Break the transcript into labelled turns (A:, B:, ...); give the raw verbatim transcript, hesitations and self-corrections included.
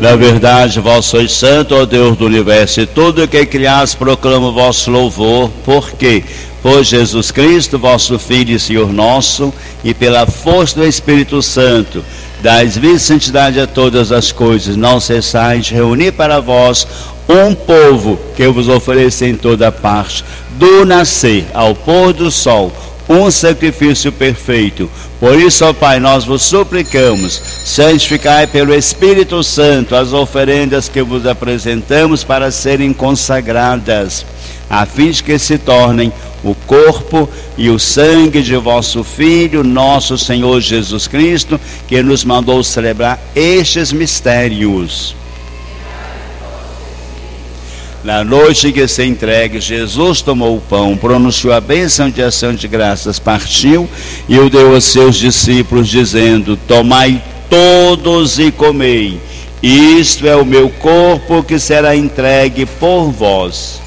A: Na verdade, vós sois santo, ó Deus do universo, e tudo o que criaste proclama o vosso louvor, porque por Jesus Cristo, vosso Filho e Senhor nosso, e pela força do Espírito Santo, dais vida e santidade a todas as coisas, não cessais de reunir para vós um povo que eu vos ofereço em toda parte, do nascer ao pôr do sol, um sacrifício perfeito. Por isso, ó Pai, nós vos suplicamos, santificai pelo Espírito Santo as oferendas que vos apresentamos para serem consagradas, a fim de que se tornem o corpo e o sangue de vosso Filho, nosso Senhor Jesus Cristo, que nos mandou celebrar estes mistérios. Na noite que se entregue, Jesus tomou o pão, pronunciou a bênção de ação de graças, partiu e o deu aos seus discípulos, dizendo: tomai todos e comei, isto é o meu corpo que será entregue por vós.